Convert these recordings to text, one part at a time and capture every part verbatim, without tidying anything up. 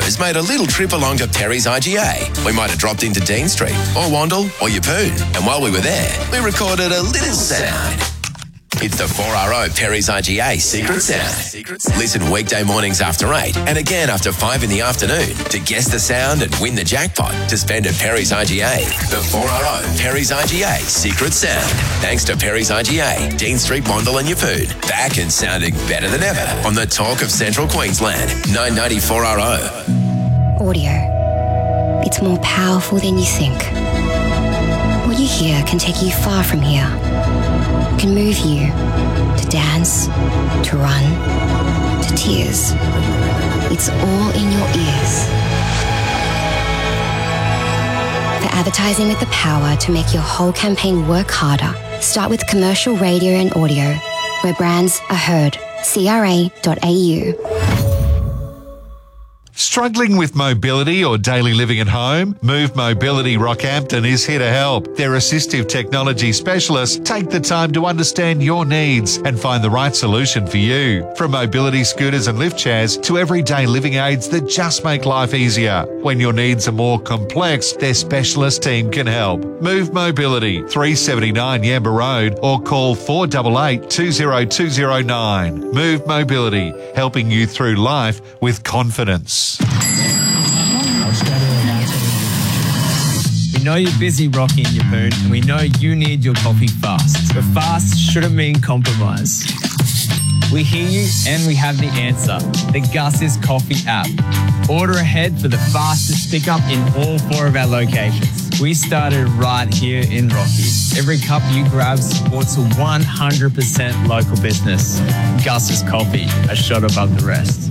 Bros made a little trip along to Perry's I G A. We might have dropped into Dean Street, or Wandle, or Yeppoon. And while we were there, we recorded a little sound. It's the four R O Perry's I G A Secret Sound. Listen weekday mornings after eight and again after five in the afternoon to guess the sound and win the jackpot to spend at Perry's I G A. The four R O Perry's I G A Secret Sound. Thanks to Perry's I G A, Dean Street, Wandle and Yeppoon. Back and sounding better than ever on the Talk of Central Queensland. nine ninety-four R O. Audio. It's more powerful than you think. What you hear can take you far from here. Can move you to dance, to run, to tears. It's all in your ears. For advertising with the power to make your whole campaign work harder, start with commercial radio and audio, where brands are heard. C R A dot A U. Struggling with mobility or daily living at home? Move Mobility Rockhampton is here to help. Their assistive technology specialists take the time to understand your needs and find the right solution for you. From mobility scooters and lift chairs to everyday living aids that just make life easier. When your needs are more complex, their specialist team can help. Move Mobility, three seventy-nine Yamba Road, or call four eight eight, two zero two zero nine. Move Mobility, helping you through life with confidence. We know you're busy, Rocky and Yeppoon, and we know you need your coffee fast. But fast shouldn't mean compromise. We hear you and we have the answer. The Gus's Coffee app. Order ahead for the fastest pickup in all four of our locations. We started right here in Rocky. Every cup you grab supports a one hundred percent local business. Gus's Coffee, a shot above the rest.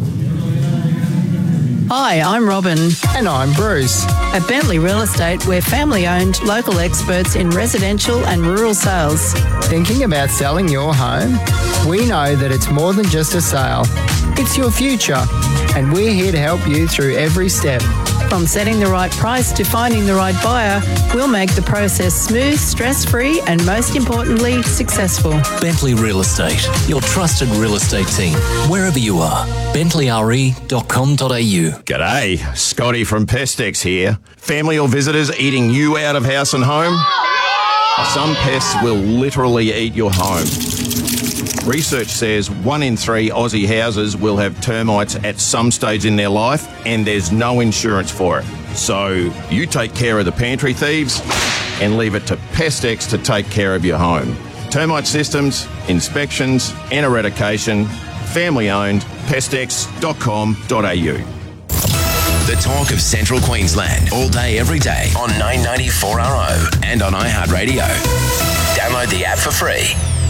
Hi, I'm Robin. And I'm Bruce. At Bentley Real Estate, we're family-owned, local experts in residential and rural sales. Thinking about selling your home? We know that it's more than just a sale. It's your future, and we're here to help you through every step. From setting the right price to finding the right buyer, we'll make the process smooth, stress-free, and most importantly, successful. Bentley Real Estate, your trusted real estate team, wherever you are. bentley r e dot com dot a u. G'day, Scotty from Pestex here. Family or visitors eating you out of house and home? Some pests will literally eat your home. Research says one in three Aussie houses will have termites at some stage in their life, and there's no insurance for it. So you take care of the pantry thieves and leave it to Pestex to take care of your home. Termite systems, inspections and eradication, family owned, pestex dot com dot a u. The Talk of Central Queensland, all day, every day on nine ninety-four R O and on iHeartRadio. Download the app for free.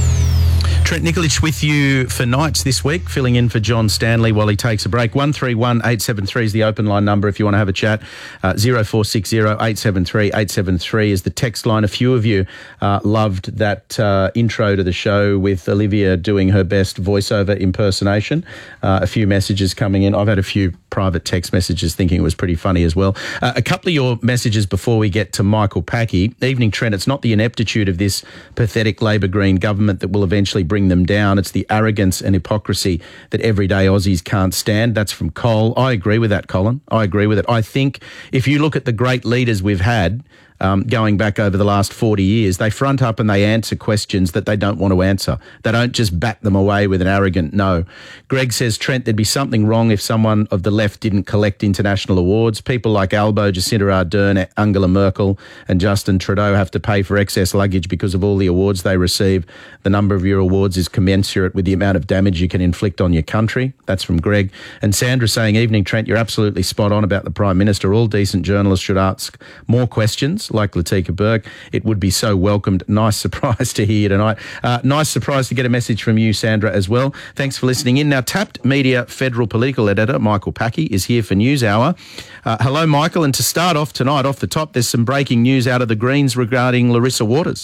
Trent Nikolic with you for Nights this week, filling in for John Stanley while he takes a break. one three one eight seven three is the open line number if you want to have a chat. Uh, zero four six zero eight seven three eight seven three is the text line. A few of you uh, loved that uh, intro to the show with Olivia doing her best voiceover impersonation. Uh, a few messages coming in. I've had a few private text messages thinking it was pretty funny as well. Uh, a couple of your messages before we get to Michael Packy. Evening, Trent. It's not the ineptitude of this pathetic Labor Green government that will eventually bring them down. It's the arrogance and hypocrisy that everyday Aussies can't stand. That's from Cole. I agree with that, Colin. I agree with it. I think if you look at the great leaders we've had, Um, going back over the last forty years, they front up and they answer questions that they don't want to answer. They don't just bat them away with an arrogant no. Greg says, Trent, there'd be something wrong if someone of the left didn't collect international awards. People like Albo, Jacinda Ardern, Angela Merkel and Justin Trudeau have to pay for excess luggage because of all the awards they receive. The number of your awards is commensurate with the amount of damage you can inflict on your country. That's from Greg. And Sandra saying, evening, Trent, you're absolutely spot on about the Prime Minister. All decent journalists should ask more questions, like Latika Burke. It would be so welcomed. Nice surprise to hear tonight. Uh, nice surprise to get a message from you, Sandra, as well. Thanks for listening in. Now, Tapped Media Federal Political Editor Michael Packy is here for News Hour. Uh, hello, Michael. And to start off tonight, off the top, there's some breaking news out of the Greens regarding Larissa Waters.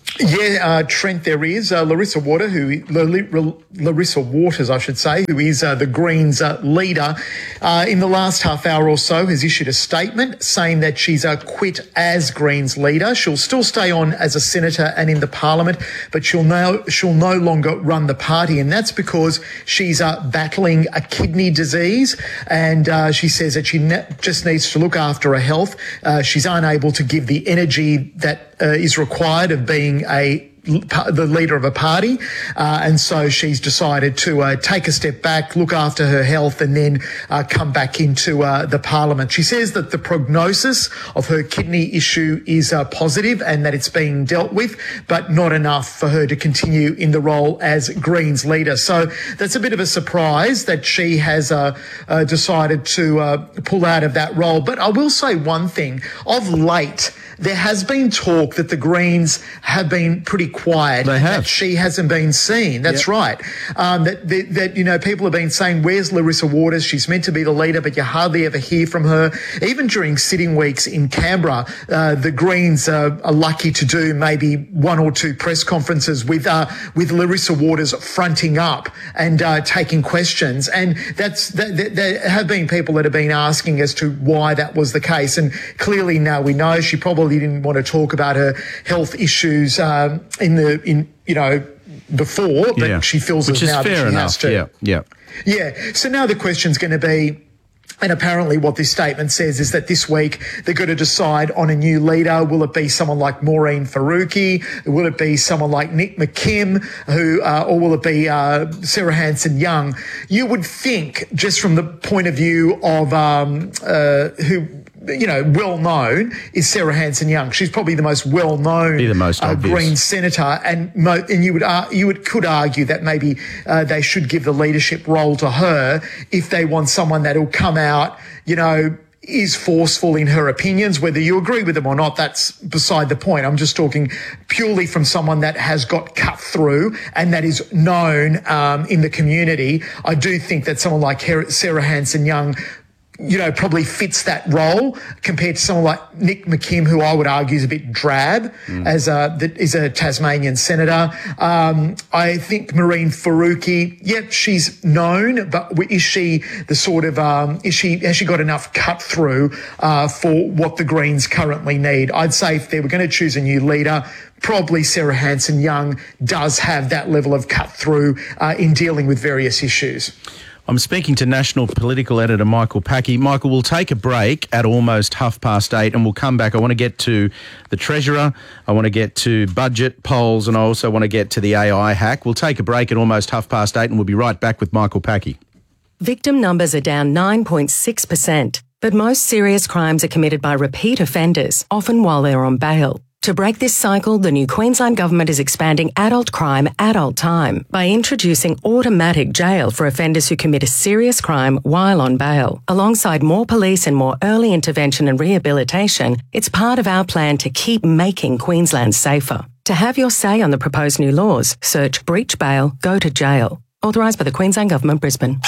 Yeah, uh, Trent, there is uh, Larissa Water, who L- Larissa Waters, I should say, who is uh, the Greens uh, leader, uh, in the last half hour or so has issued a statement saying that she's uh, quit as Greens leader. She'll still stay on as a senator and in the parliament, but she'll no she'll no longer run the party, and that's because she's uh, battling a kidney disease, and uh, she says that she ne- just needs to look after her health. Uh, she's unable to give the energy that Uh, is required of being a the leader of a party, uh, and so she's decided to uh, take a step back, look after her health, and then uh, come back into uh, the parliament. She says that the prognosis of her kidney issue is uh, positive and that it's being dealt with, but not enough for her to continue in the role as Greens leader. So that's a bit of a surprise that she has uh, uh, decided to uh, pull out of that role. But I will say one thing. Of late, there has been talk that the Greens have been pretty quiet. They have. That she hasn't been seen. That's yep. right. Um, that, that, that, you know, people have been saying, where's Larissa Waters? She's meant to be the leader, but you hardly ever hear from her. Even during sitting weeks in Canberra, uh, the Greens uh, are lucky to do maybe one or two press conferences with, uh, with Larissa Waters fronting up and uh, taking questions. And that's, that, that, there have been people that have been asking as to why that was the case. And clearly now we know she probably didn't want to talk about her health issues um, in the in you know before, but yeah. she feels Which as is now fair that she enough. has to. Yeah, yeah, yeah. So now the question's going to be. And apparently what this statement says is that this week they're going to decide on a new leader. Will it be someone like Maureen Faruqi? Will it be someone like Nick McKim? Who, uh, or will it be uh, Sarah Hanson-Young? You would think, just from the point of view of um, uh, who... you know, well-known is Sarah Hanson-Young. She's probably the most well-known the most uh, Green senator, and mo- and you would uh, you would could argue that maybe uh, they should give the leadership role to her if they want someone that'll come out, you know, is forceful in her opinions. Whether you agree with them or not, that's beside the point. I'm just talking purely from someone that has got cut through and that is known um, in the community. I do think that someone like Sarah Hanson-Young, you know, probably fits that role compared to someone like Nick McKim, who I would argue is a bit drab mm. as a, that is a Tasmanian senator. Um, I think Maureen Faruqi, yep, she's known, but is she the sort of, um, is she, has she got enough cut through, uh, for what the Greens currently need? I'd say if they were going to choose a new leader, probably Sarah Hanson-Young does have that level of cut through, uh, in dealing with various issues. I'm speaking to National Political Editor Michael Packey. Michael, we'll take a break at almost half past eight and we'll come back. I want to get to the Treasurer, I want to get to budget polls, and I also want to get to the A I hack. We'll take a break at almost half past eight and we'll be right back with Michael Packey. Victim numbers are down nine point six percent, but most serious crimes are committed by repeat offenders, often while they're on bail. To break this cycle, the new Queensland Government is expanding adult crime, adult time by introducing automatic jail for offenders who commit a serious crime while on bail. Alongside more police and more early intervention and rehabilitation, it's part of our plan to keep making Queensland safer. To have your say on the proposed new laws, search breach bail, go to jail. Authorised by the Queensland Government, Brisbane.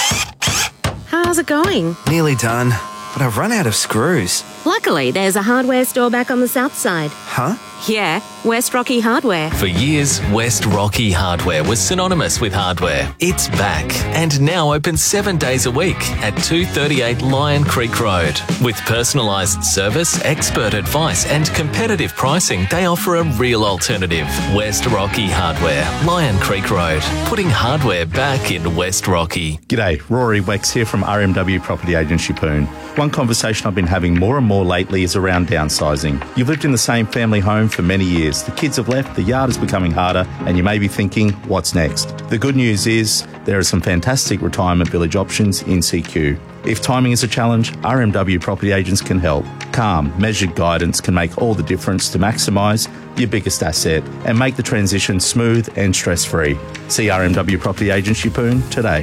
How's it going? Nearly done, but I've run out of screws. Luckily, there's a hardware store back on the south side. Huh? Yeah, West Rocky Hardware. For years, West Rocky Hardware was synonymous with hardware. It's back and now open seven days a week at two thirty-eight Lion Creek Road. With personalised service, expert advice and competitive pricing, they offer a real alternative. West Rocky Hardware, Lion Creek Road, putting hardware back in West Rocky. G'day, Rory Wex here from R M W Property Agency Poon. One conversation I've been having more and more lately is around downsizing. You've lived in the same family home for many years. The kids have left, the yard is becoming harder, and you may be thinking, what's next? The good news is there are some fantastic retirement village options in C Q. If timing is a challenge, R M W Property Agents can help. Calm, measured guidance can make all the difference to maximise your biggest asset and make the transition smooth and stress-free. See R M W Property Agents Yeppoon today.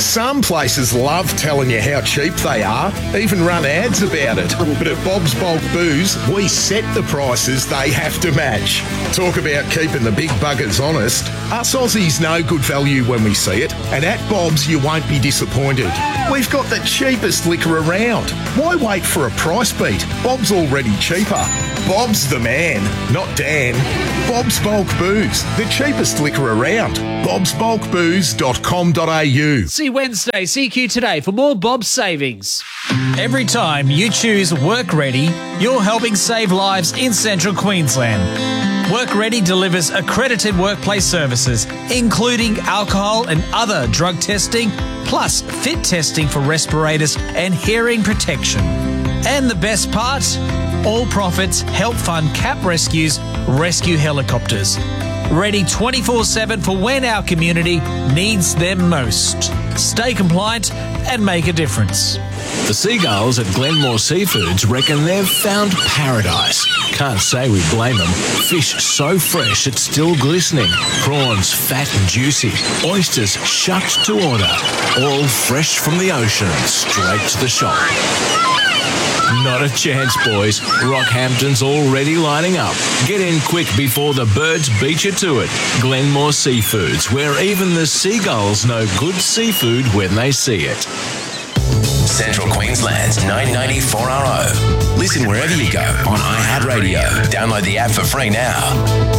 Some places love telling you how cheap they are, even run ads about it. But at Bob's Bulk Booze, we set the prices they have to match. Talk about keeping the big buggers honest. Us Aussies know good value when we see it, and at Bob's you won't be disappointed. We've got the cheapest liquor around. Why wait for a price beat? Bob's already cheaper. Bob's the man, not Dan. Bob's Bulk Booze, the cheapest liquor around. bobs bulk booze dot com dot a u. See Wednesday, C Q Today for more Bob's savings. Every time you choose Work Ready, you're helping save lives in Central Queensland. Work Ready delivers accredited workplace services, including alcohol and other drug testing, plus fit testing for respirators and hearing protection. And the best part? All profits help fund CAP Rescue's rescue helicopters. Ready twenty-four seven for when our community needs them most. Stay compliant and make a difference. The seagulls at Glenmore Seafoods reckon they've found paradise. Can't say we blame them. Fish so fresh it's still glistening. Prawns fat and juicy. Oysters shucked to order. All fresh from the ocean, straight to the shop. Not a chance, boys. Rockhampton's already lining up. Get in quick before the birds beat you to it. Glenmore Seafoods, where even the seagulls know good seafood when they see it. Central Queensland's nine ninety four R O. Listen wherever you go on iHeartRadio. Download the app for free now.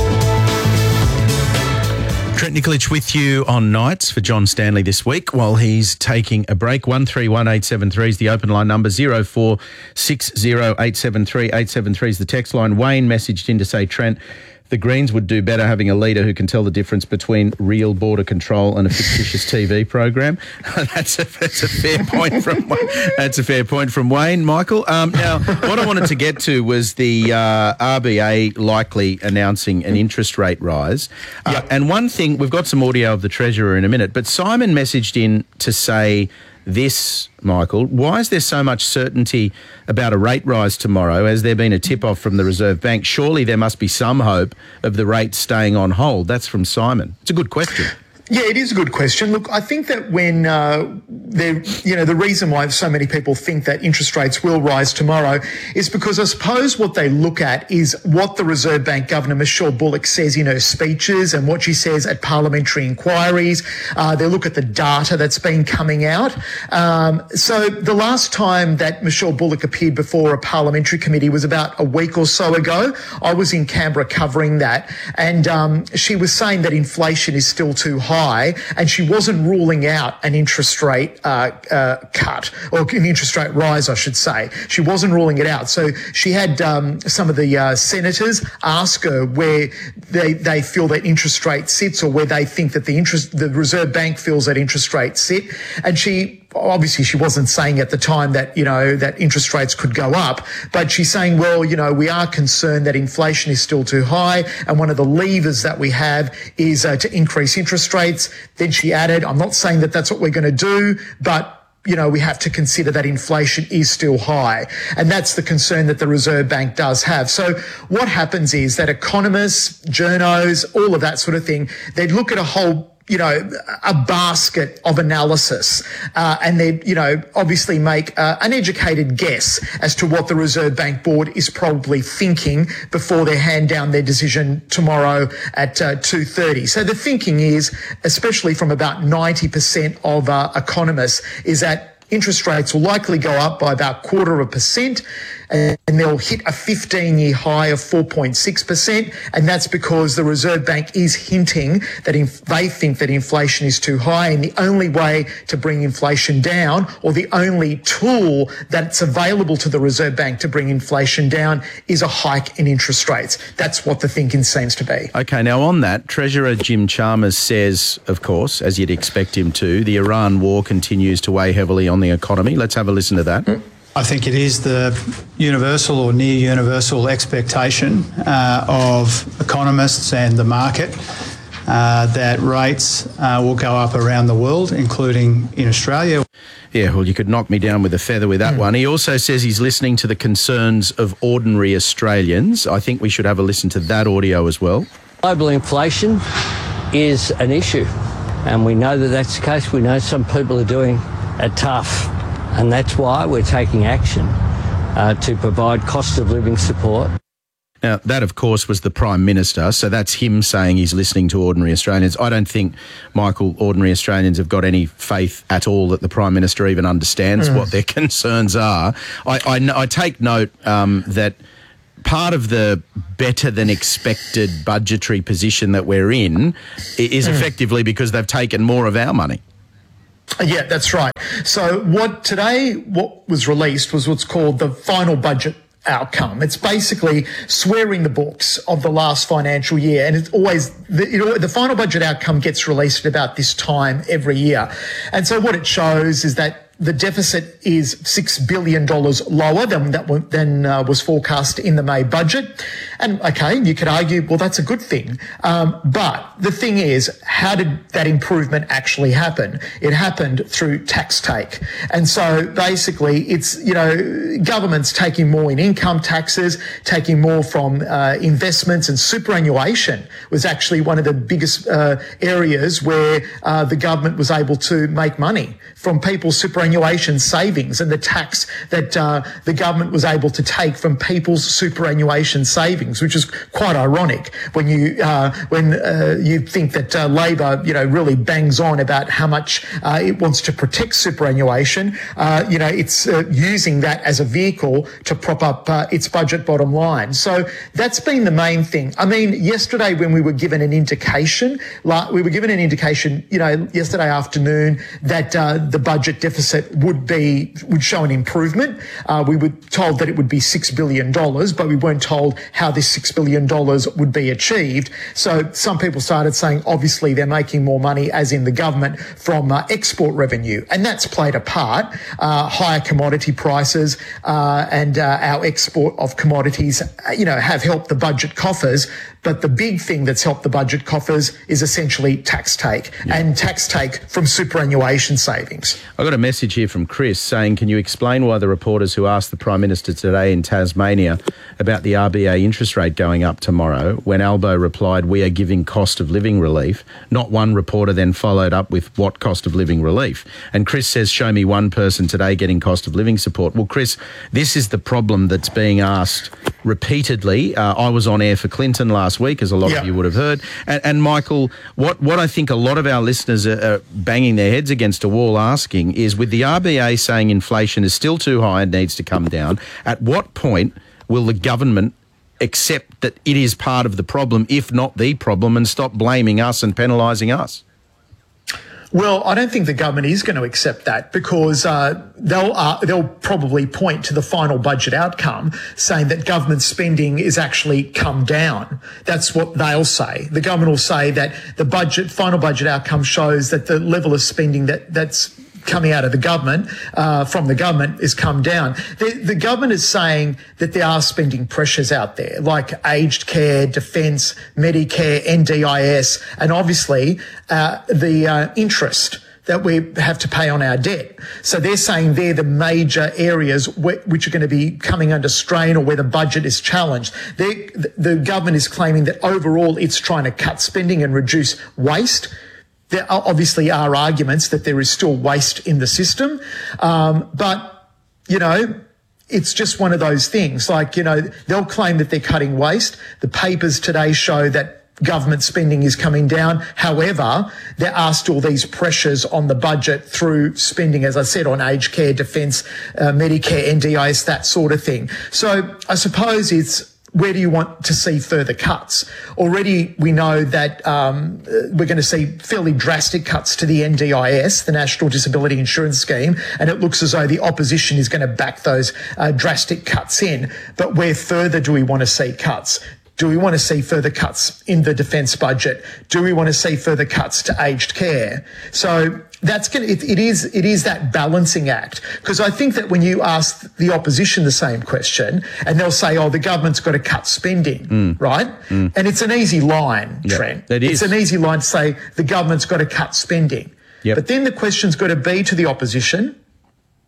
Trent Nikolic with you on nights for John Stanley this week while he's taking a break. one three one eight seven three is the open line number. zero four six zero eight seven three eight seven three is the text line. Wayne messaged in to say, Trent, the Greens would do better having a leader who can tell the difference between real border control and a fictitious T V program. that's, a, that's a fair point from that's a fair point from Wayne. Michael, um, now what I wanted to get to was the uh, R B A likely announcing an interest rate rise. Uh, yep. And one thing, we've got some audio of the Treasurer in a minute, but Simon messaged in to say this, Michael, why is there so much certainty about a rate rise tomorrow? Has there been a tip-off from the Reserve Bank? Surely there must be some hope of the rate staying on hold. That's from Simon. It's a good question. Yeah, it is a good question. Look, I think that when uh, there, you know, the reason why so many people think that interest rates will rise tomorrow is because I suppose what they look at is what the Reserve Bank Governor Michelle Bullock says in her speeches and what she says at parliamentary inquiries. Uh, they look at the data that's been coming out. Um, so the last time that Michelle Bullock appeared before a parliamentary committee was about a week or so ago. I was in Canberra covering that, and um, she was saying that inflation is still too high. High, and she wasn't ruling out an interest rate uh, uh, cut or an interest rate rise, I should say. She wasn't ruling it out. So she had um, some of the uh, senators ask her where they, they feel that interest rate sits or where they think that the interest the Reserve Bank feels that interest rates sit, and she. Obviously, she wasn't saying at the time that, you know, that interest rates could go up, but she's saying, well, you know, we are concerned that inflation is still too high, and one of the levers that we have is uh, to increase interest rates. Then she added, I'm not saying that that's what we're going to do, but you know, we have to consider that inflation is still high. And that's the concern that the Reserve Bank does have. So what happens is that economists, journos, all of that sort of thing, they look at a whole you know, a basket of analysis, uh, and they, you know, obviously make uh, an educated guess as to what the Reserve Bank Board is probably thinking before they hand down their decision tomorrow at uh, two thirty. So the thinking is, especially from about ninety percent of uh, economists, is that interest rates will likely go up by about a quarter of a percent, and they'll hit a fifteen-year high of four point six percent, and that's because the Reserve Bank is hinting that inf- they think that inflation is too high, and the only way to bring inflation down, or the only tool that's available to the Reserve Bank to bring inflation down, is a hike in interest rates. That's what the thinking seems to be. Okay, now on that, Treasurer Jim Chalmers says, of course, as you'd expect him to, the Iran war continues to weigh heavily on the economy. Let's have a listen to that. Mm. I think it is the universal or near universal expectation uh, of economists and the market uh, that rates uh, will go up around the world, including in Australia. Yeah, well, you could knock me down with a feather with that mm. one. He also says he's listening to the concerns of ordinary Australians. I think we should have a listen to that audio as well. Global inflation is an issue. And we know that that's the case. We know some people are doing it tough. And that's why we're taking action uh, to provide cost of living support. Now, that, of course, was the Prime Minister, so that's him saying he's listening to ordinary Australians. I don't think, Michael, ordinary Australians have got any faith at all that the Prime Minister even understands mm. what their concerns are. I, I, I take note um, that part of the better-than-expected budgetary position that we're in is mm. effectively because they've taken more of our money. Yeah, that's right. So what today, what was released was what's called the final budget outcome. It's basically swearing the books of the last financial year, and it's always the, you know, the final budget outcome gets released at about this time every year. And so what it shows is that the deficit is six billion dollars lower than that than uh, was forecast in the May budget. And okay, you could argue, well, that's a good thing. Um, but the thing is, how did that improvement actually happen? It happened through tax take. And so basically it's, you know, governments taking more in income taxes, taking more from uh, investments, and superannuation was actually one of the biggest uh, areas where uh, the government was able to make money from people's superannuation savings, and the tax that uh, the government was able to take from people's superannuation savings, which is quite ironic when you uh, when uh, you think that uh, Labor, you know, really bangs on about how much uh, it wants to protect superannuation. Uh, you know, it's uh, using that as a vehicle to prop up uh, its budget bottom line. So that's been the main thing. I mean, yesterday when we were given an indication, like we were given an indication, you know, yesterday afternoon that uh, the budget deficit would be would show an improvement. Uh, we were told that it would be six billion dollars, but we weren't told how this six billion dollars would be achieved. So some people started saying, obviously, they're making more money, as in the government, from uh, export revenue. And that's played a part. Uh, higher commodity prices uh, and uh, our export of commodities, uh, you know, have helped the budget coffers. But the big thing that's helped the budget coffers is essentially tax take, yeah. and tax take from superannuation savings. I got a message here from Chris saying, can you explain why the reporters who asked the Prime Minister today in Tasmania about the R B A interest rate going up tomorrow, when Albo replied, we are giving cost of living relief, not one reporter then followed up with what cost of living relief. And Chris says, show me one person today getting cost of living support. Well, Chris, this is the problem that's being asked repeatedly. Uh, I was on air for Clinton last week, as a lot yeah. of you would have heard. And, and Michael, what, what I think a lot of our listeners are, are banging their heads against a wall asking is, with the R B A saying inflation is still too high and needs to come down, at what point will the government accept that it is part of the problem, if not the problem, and stop blaming us and penalising us? Well, I don't think the government is going to accept that, because uh, they'll uh, they'll probably point to the final budget outcome saying that government spending is actually come down. That's what they'll say. The government will say that the budget final budget outcome shows that the level of spending that that's coming out of the government, uh, from the government, is come down. The, the government is saying that there are spending pressures out there, like aged care, defence, Medicare, N D I S, and obviously uh, the uh, interest that we have to pay on our debt. So they're saying they're the major areas wh- which are going to be coming under strain, or where the budget is challenged. They're, the government is claiming that overall it's trying to cut spending and reduce waste. There are obviously are arguments that there is still waste in the system. Um, but, you know, it's just one of those things. Like, you know, they'll claim that they're cutting waste. The papers today show that government spending is coming down. However, there are still these pressures on the budget through spending, as I said, on aged care, defence, uh, Medicare, N D I S, that sort of thing. So I suppose it's, where do you want to see further cuts? Already we know that um, we're going to see fairly drastic cuts to the N D I S, the National Disability Insurance Scheme, and it looks as though the opposition is going to back those uh, drastic cuts in. But where further do we want to see cuts? Do we want to see further cuts in the defence budget? Do we want to see further cuts to aged care? So that's going to, it, it is, it is that balancing act. Because I think that when you ask the opposition the same question, and they'll say, oh, the government's got to cut spending, mm. right? Mm. And it's an easy line, yep, Trent. It is. It's an easy line to say the government's got to cut spending. Yep. But then the question's got to be to the opposition,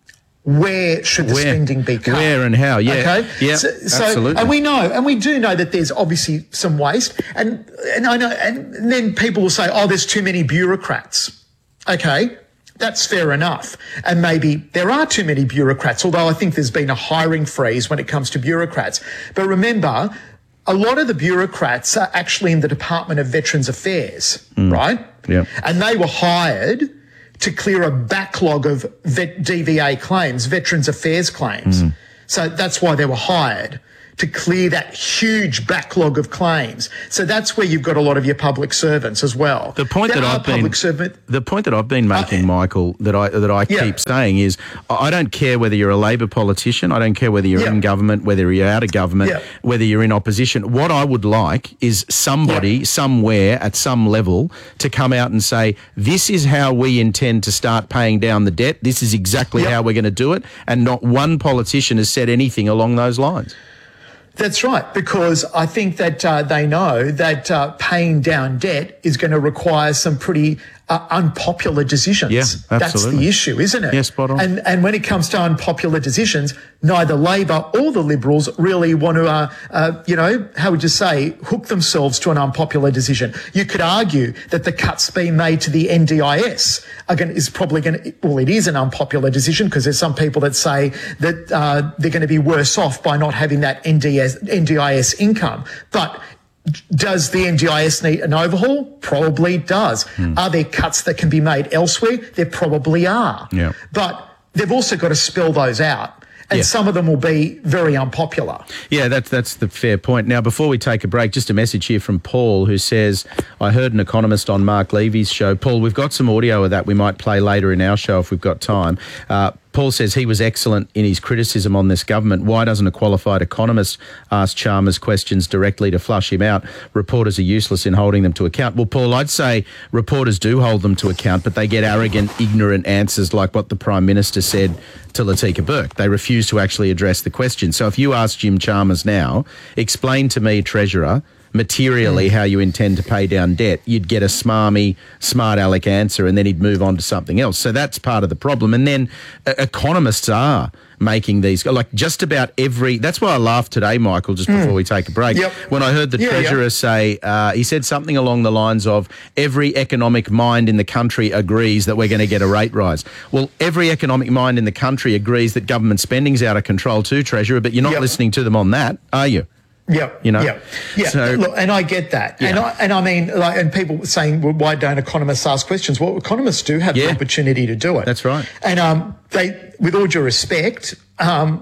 where should the Where- spending be cut? where and how, yeah. Okay. Yeah, so, so, absolutely. And we know, and we do know that there's obviously some waste, and and I know, and then people will say, oh, there's too many bureaucrats. Okay. That's fair enough. And maybe there are too many bureaucrats, although I think there's been a hiring freeze when it comes to bureaucrats. But remember, a lot of the bureaucrats are actually in the Department of Veterans Affairs, right? Yeah. And they were hired to clear a backlog of vet D V A claims, Veterans Affairs claims. Mm. So that's why they were hired, to clear that huge backlog of claims. So that's where you've got a lot of your public servants as well. The point There that are I've been public servant, the point that I've been making, Michael, that I that I Yeah. keep saying is, I I don't care whether you're a Labor politician, I don't care whether you're Yeah. in government, whether you're out of government, Yeah. whether you're in opposition. What I would like is somebody somewhere at some level to come out and say, this is how we intend to start paying down the debt. This is exactly how we're going to do it, and not one politician has said anything along those lines. That's right, because I think that uh, they know that uh, paying down debt is going to require some pretty uh, unpopular decisions. Yeah, That's absolutely. the issue, isn't it? Yeah, spot on. And, and when it comes to unpopular decisions, neither Labor or the Liberals really want to, uh, uh, you know, how would you say, hook themselves to an unpopular decision. You could argue that the cuts being made to the N D I S are going is probably going to, well, it is an unpopular decision because there's some people that say that uh, they're going to be worse off by not having that N D I S income. But does the N D I S need an overhaul? Probably does. Are there cuts that can be made elsewhere? There probably are. Yeah. But they've also got to spell those out. And Yeah. some of them will be very unpopular. Yeah, that's that's the fair point. Now, before we take a break, just a message here from Paul, who says, I heard an economist on Mark Levy's show. Paul, we've got some audio of that we might play later in our show if we've got time. Uh, Paul says he was excellent in his criticism on this government. Why doesn't a qualified economist ask Chalmers questions directly to flush him out? Reporters are useless in holding them to account. Well, Paul, I'd say reporters do hold them to account, but they get arrogant, ignorant answers like what the Prime Minister said to Latika Burke. They refuse to actually address the question. So if you ask Jim Chalmers now, explain to me, Treasurer, materially how you intend to pay down debt, you'd get a smarmy, smart aleck answer, and then he'd move on to something else. So that's part of the problem. And then uh, economists are making these, like just about every, that's why I laughed today, Michael, just before we take a break, Yep. when I heard the Yeah, Treasurer yeah. say, uh, he said something along the lines of, every economic mind in the country agrees that we're going to get a rate rise. Well, every economic mind in the country agrees that government spending's out of control too, Treasurer, but you're not Yep. listening to them on that, are you? Yeah, You know? yeah, yeah. So- Look, and I get that, and Yeah. I and I mean, like, and people saying, well, why don't economists ask questions? Well, economists do have the Yeah. opportunity to do it. That's right. And um, they, with all due respect, um,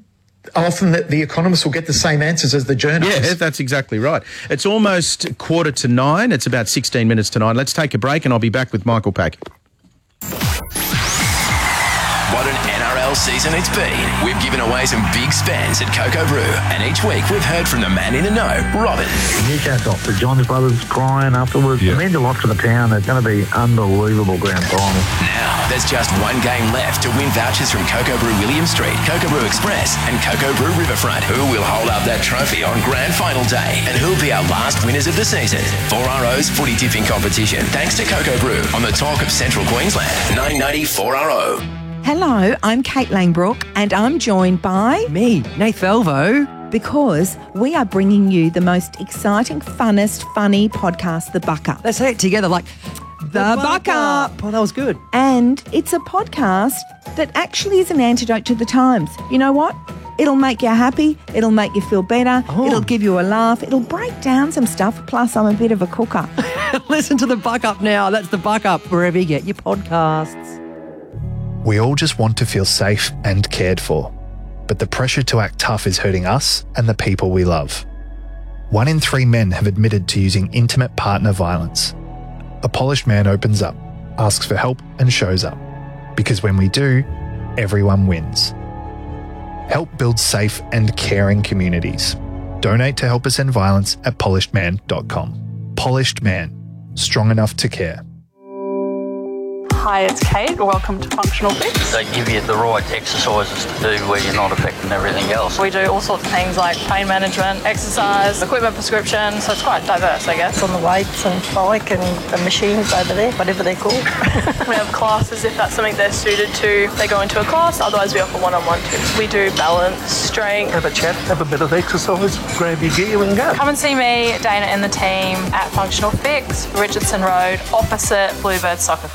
often the, the economists will get the same answers as the journalists. Yeah, that's exactly right. It's almost quarter to nine. It's about sixteen minutes to nine. Let's take a break and I'll be back with Michael Pack. What an N R L season it's been. We've given away some big spends at Coco Brew, and each week we've heard from the man in the know, Robin. Newcastle, the Johns brothers crying afterwards. It means a lot to the town. It's going to be unbelievable grand final. Now, there's just one game left to win vouchers from Coco Brew William Street, Coco Brew Express, and Coco Brew Riverfront. Who will hold up that trophy on grand final day? And who'll be our last winners of the season? four R O's footy tipping competition, thanks to Coco Brew on the talk of Central Queensland. nine ninety four R O. Hello, I'm Kate Langbrook and I'm joined by... Me, Nath Velvo. Because we are bringing you the most exciting, funnest, funny podcast, The Buck Up. Let's say it together like... The, Buck Up. Oh, that was good. And it's a podcast that actually is an antidote to the times. You know what? It'll make you happy. It'll make you feel better. Oh. It'll give you a laugh. It'll break down some stuff. Plus, I'm a bit of a cooker. Listen to The Buck Up now. That's The Buck Up, wherever you get your podcasts. We all just want to feel safe and cared for, but the pressure to act tough is hurting us and the people we love. One in three men have admitted to using intimate partner violence. A polished man opens up, asks for help and shows up. Because when we do, everyone wins. Help build safe and caring communities. Donate to Help Us End Violence at polished man dot com. Polished Man. Strong enough to care. Hi, it's Kate. Welcome to Functional Fix. They give you the right exercises to do where you're not affecting everything else. We do all sorts of things like pain management, exercise, equipment prescription, so it's quite diverse, I guess. On the weights and bike and the machines over there, whatever they're called. We have classes if that's something they're suited to. They go into a class, otherwise we offer one-on-one too. We do balance, strength. Have a chat, have a bit of exercise, grab your gear and go. Come and see me, Dana and the team at Functional Fix, Richardson Road, opposite Bluebird Soccer Club.